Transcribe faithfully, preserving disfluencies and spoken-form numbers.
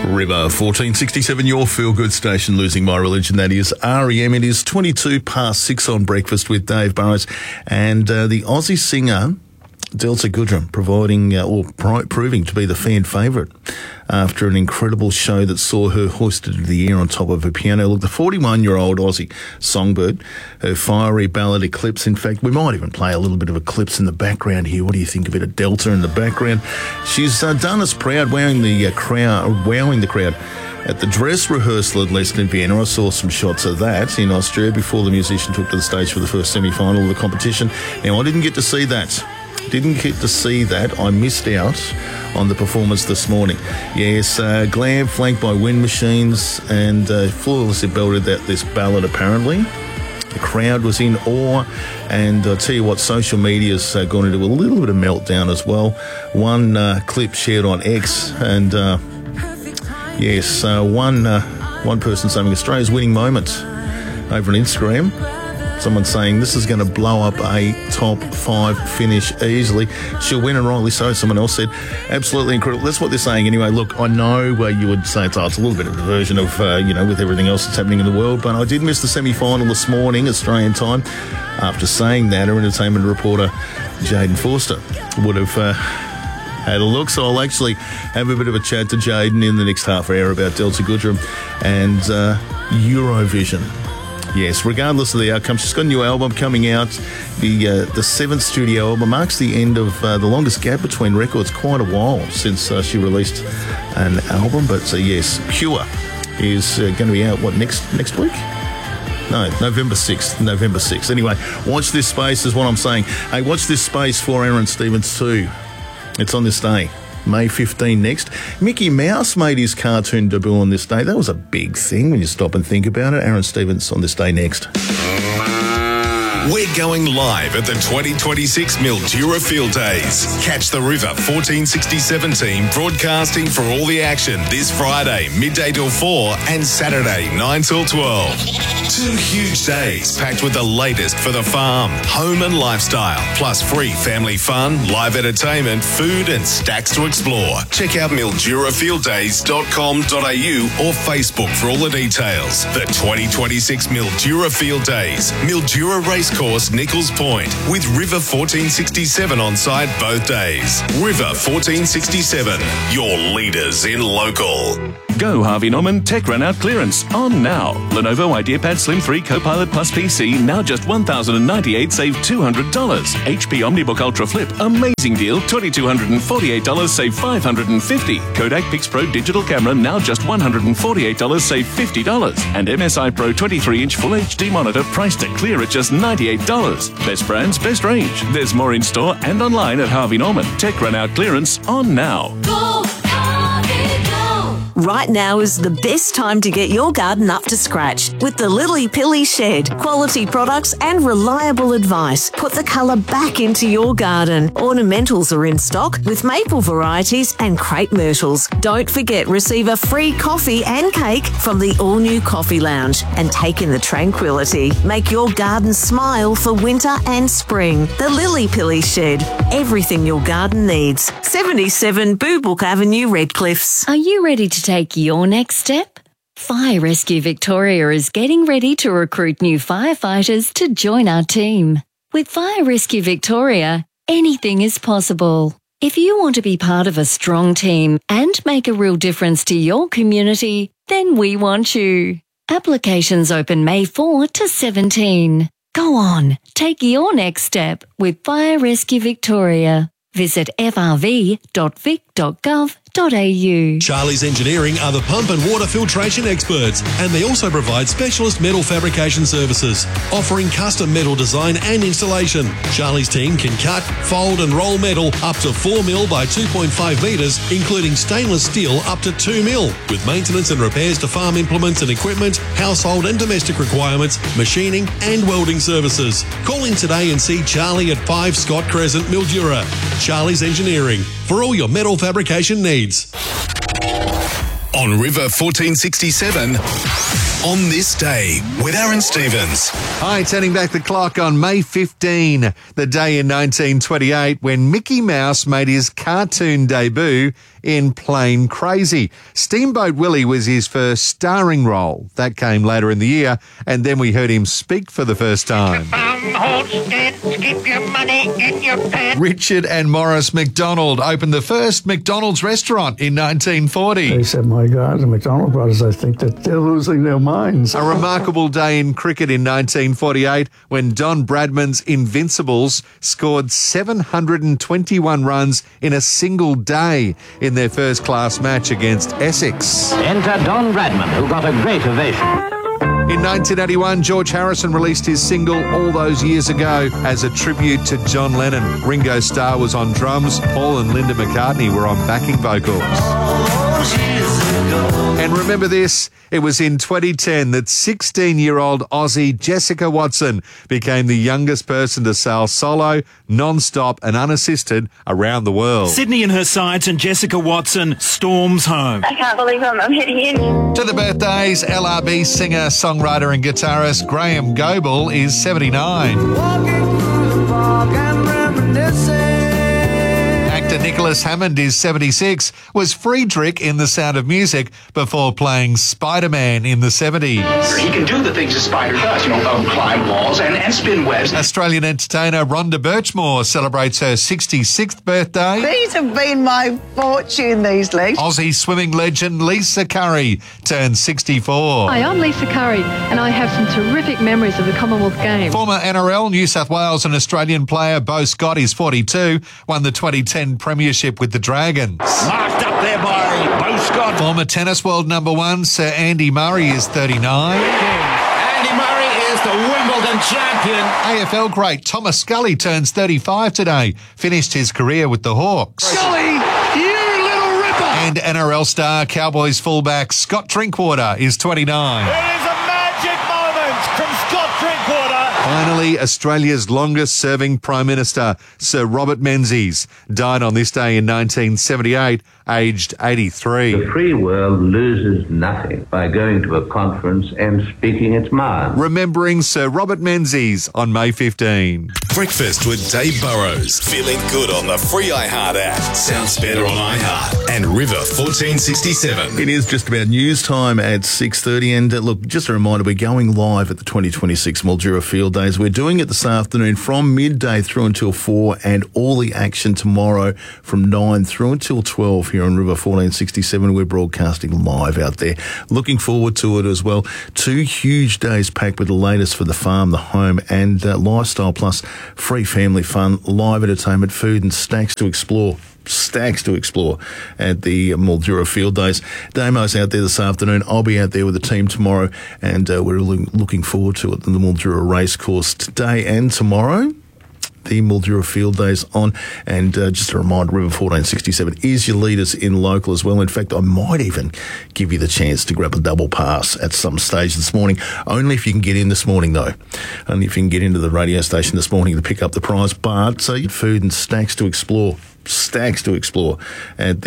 River fourteen sixty-seven, your feel-good station, losing my religion. That is R E M. It is twenty-two past six on Breakfast with Dave Burrows. And uh, the Aussie singer, Delta Goodrem, providing uh, or pro- proving to be the fan favourite after an incredible show that saw her hoisted into the air on top of a piano. Look, the forty-one-year-old Aussie songbird, her fiery ballad Eclipse. In fact, we might even play a little bit of Eclipse in the background here. What do you think? A bit of Delta in the background. She's uh, done us proud, wowing the uh, crowd, wowing the crowd. At the dress rehearsal at Leicester in Vienna, I saw some shots of that in Austria before the musician took to the stage for the first semi-final of the competition. Now, I didn't get to see that. Didn't get to see that. I missed out on the performance this morning. Yes, uh, glam flanked by wind machines and uh, flawlessly belted out this ballad apparently. The crowd was in awe, and I'll tell you what, social media's uh, gone into a little bit of meltdown as well. One uh, clip shared on X, and uh, yes, uh, one, uh, one person saying Australia's winning moment over on Instagram. Someone saying this is going to blow up a top five finish easily. She'll win, and rightly so. Someone else said, absolutely incredible. That's what they're saying anyway. Look, I know uh, you would say it's, oh, it's a little bit of a diversion of, uh, you know, with everything else that's happening in the world, but I did miss the semi-final this morning, Australian time. After saying that, our entertainment reporter, Jaden Forster, would have uh, had a look. So I'll actually have a bit of a chat to Jaden in the next half hour about Delta Goodrem and uh, Eurovision. Yes, regardless of the outcome, she's got a new album coming out. The uh, the seventh studio album marks the end of uh, the longest gap between records, quite a while since uh, she released an album. But uh, yes, Pure is uh, going to be out, what, next next week? No, November sixth. November sixth. Anyway, watch this space is what I'm saying. Hey, watch this space for Aaron Stevens too. It's on this day. May fifteenth next. Mickey Mouse made his cartoon debut on this day. That was a big thing when you stop and think about it. Aaron Stevens on this day next. We're going live at the twenty twenty-six Mildura Field Days. Catch the River fourteen sixty-seven team broadcasting for all the action this Friday, midday till four, and Saturday, nine till twelve. Two huge days packed with the latest for the farm, home and lifestyle, plus free family fun, live entertainment, food and stacks to explore. Check out mildura field days dot com dot a u or Facebook for all the details. The twenty twenty-six Mildura Field Days, Mildura Racecourse, Nichols Point, with River fourteen sixty-seven on site both days. River fourteen sixty-seven, your leaders in local. Go Harvey Norman Tech Run Out clearance on now. Lenovo IdeaPad Slim three Copilot Plus P C now just one thousand ninety-eight dollars, save two hundred dollars. H P OmniBook Ultra Flip, amazing deal, two thousand two hundred forty-eight dollars, save five hundred fifty dollars. Kodak PixPro Digital Camera now just one hundred forty-eight dollars, save fifty dollars. And M S I Pro twenty-three inch Full H D monitor priced to clear at just ninety-eight dollars. Best brands, best range. There's more in store and online at Harvey Norman. Tech Run Out clearance on now. Go, Harvey, go! Right now is the best time to get your garden up to scratch with the Lily Pilly Shed. Quality products and reliable advice. Put the colour back into your garden. Ornamentals are in stock with maple varieties and crepe myrtles. Don't forget, receive a free coffee and cake from the all-new Coffee Lounge and take in the tranquility. Make your garden smile for winter and spring. The Lily Pilly Shed. Everything your garden needs. seventy-seven Boobook Avenue, Redcliffs. Are you ready to take your next step? Fire Rescue Victoria is getting ready to recruit new firefighters to join our team. With Fire Rescue Victoria, anything is possible. If you want to be part of a strong team and make a real difference to your community, then we want you. Applications open May fourth to seventeenth. Go on, take your next step with Fire Rescue Victoria. Visit f r v dot vic dot gov dot a u. Charlie's Engineering are the pump and water filtration experts, and they also provide specialist metal fabrication services, offering custom metal design and installation. Charlie's team can cut, fold and roll metal up to four mil by two point five metres, including stainless steel up to two mil, with maintenance and repairs to farm implements and equipment, household and domestic requirements, machining and welding services. Call in today and see Charlie at five Scott Crescent, Mildura. Charlie's Engineering, for all your metal fabrication needs. On River fourteen sixty-seven, on this day with Aaron Stevens. Hi, turning back the clock on May fifteenth, the day in nineteen twenty-eight when Mickey Mouse made his cartoon debut in Plain Crazy. Steamboat Willie was his first starring role. That came later in the year, and then we heard him speak for the first time. Keep your money in your pants. Richard and Morris McDonald opened the first McDonald's restaurant in nineteen forty. They said, my God, the McDonald brothers, I think that they're losing their minds. A remarkable day in cricket in nineteen forty-eight when Don Bradman's Invincibles scored seven hundred twenty-one runs in a single day in their first-class match against Essex. Enter Don Bradman, who got a great ovation. In nineteen eighty-one, George Harrison released his single All Those Years Ago as a tribute to John Lennon. Ringo Starr was on drums, Paul and Linda McCartney were on backing vocals. And remember this, it was in twenty ten that sixteen-year-old Aussie Jessica Watson became the youngest person to sail solo, non-stop and unassisted around the world. Sydney and her sides and Jessica Watson storms home. I can't believe I'm, I'm heading in. To the birthdays, L R B singer, songwriter and guitarist Graham Goble is seventy-nine. Walking through the park and reminiscing. Actor Nicholas Hammond is seventy-six, was Friedrich in The Sound of Music before playing Spider-Man in the seventies. He can do the things a spider does, you know, um, climb walls and, and spin webs. Australian entertainer Rhonda Birchmore celebrates her sixty-sixth birthday. These have been my fortune, these legs. Aussie swimming legend Lisa Curry turns sixty-four. Hi, I'm Lisa Curry, and I have some terrific memories of the Commonwealth Games. Former N R L, New South Wales and Australian player Beau Scott is forty-two, won the twenty ten premiership with the Dragons. Marked up there by Beau Scott. Former tennis world number one Sir Andy Murray is thirty-nine. Andy Murray is the Wimbledon champion. A F L great Thomas Scully turns thirty-five today, finished his career with the Hawks. Scully, you little ripper. And N R L star Cowboys fullback Scott Drinkwater is twenty-nine. It is a magic moment from Scott Drinkwater. Finally, Australia's longest-serving Prime Minister, Sir Robert Menzies, died on this day in nineteen seventy-eight, aged eighty-three. The free world loses nothing by going to a conference and speaking its mind. Remembering Sir Robert Menzies on May fifteenth. Breakfast with Dave Burrows. Feeling good on the free iHeart app. Sounds better on iHeart. And River fourteen sixty-seven. It is just about news time at six thirty. And uh, look, just a reminder, we're going live at the twenty twenty-six Mildura Field Days. We're doing it this afternoon from midday through until four, and all the action tomorrow from nine through until twelve here on River fourteen sixty-seven. We're broadcasting live out there. Looking forward to it as well. Two huge days packed with the latest for the farm, the home and uh, lifestyle, plus free family fun, live entertainment, food and stacks to explore. Stacks to explore at the Mildura Field Days. Damo's out there this afternoon. I'll be out there with the team tomorrow, and uh, we're really looking forward to it in the Mildura Racecourse today and tomorrow. The Mildura Field Days on, and uh, just a reminder, River fourteen sixty-seven is your leaders in local as well. In fact, I might even give you the chance to grab a double pass at some stage this morning, only if you can get in this morning though. Only if you can get into the radio station this morning to pick up the prize. But uh, food and stacks to explore. Stacks to explore at the